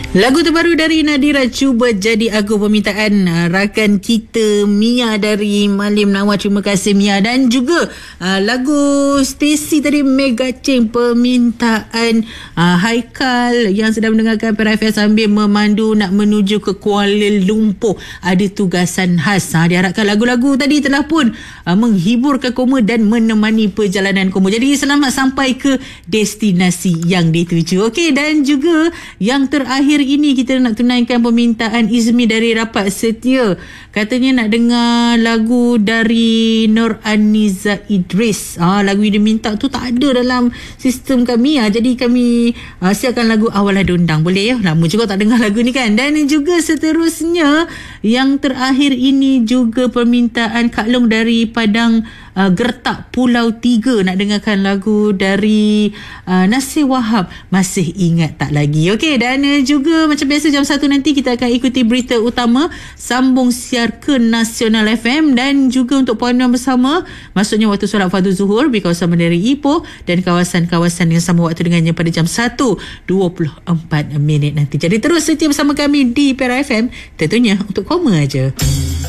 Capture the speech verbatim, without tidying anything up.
Lagu terbaru dari Nadira, Cuba Jadi Aku, permintaan uh, rakan kita Mia dari Malim Nawa. Terima kasih Mia. Dan juga uh, lagu Stacy tadi, Mega Cheng, permintaan uh, Haikal yang sedang mendengarkan P R F M sambil memandu nak menuju ke Kuala Lumpur. Ada tugasan khas. Ha, diharapkan lagu-lagu tadi telah pun uh, menghiburkan kamu dan menemani perjalanan kamu. Jadi selamat sampai ke destinasi yang dituju. Okey, dan juga yang terakhir ini kita nak tunaikan permintaan Izmi dari Rapat Setia. Katanya nak dengar lagu dari Nur Aniza Idris. Ah, lagu yang dia minta tu tak ada dalam sistem kami. Ah, jadi kami ah, siapkan lagu Awalah Dondang. Boleh ya? Lama juga tak dengar lagu ni kan. Dan juga seterusnya yang terakhir ini juga permintaan Kak Long dari Padang uh, Gertak Pulau Tiga. Nak dengarkan lagu dari uh, Nasir Wahab, Masih Ingat Tak Lagi. Okey, dan uh, juga macam biasa jam satu nanti kita akan ikuti berita utama, sambung siar ke Nasional F M, dan juga untuk panduan bersama maksudnya waktu solat fardu zuhur di kawasan Bandar Ipoh dan kawasan-kawasan yang sama waktu dengannya pada jam satu dua puluh empat minit nanti. Jadi terus setia bersama kami di P R F M, tentunya untuk koma aja.